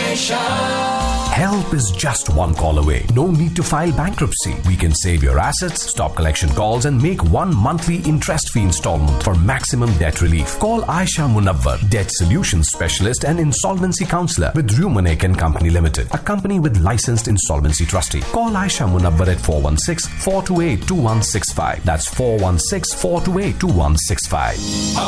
Help is just one call away. No need to file bankruptcy. We can save your assets, stop collection calls, and make one monthly interest-free installment for maximum debt relief. Call Aisha Munawwar, Debt Solutions Specialist and Insolvency Counselor with Rumanek and Company Limited, a company with licensed insolvency trustee. Call Aisha Munawwar at 416-428-2165. That's 416-428-2165.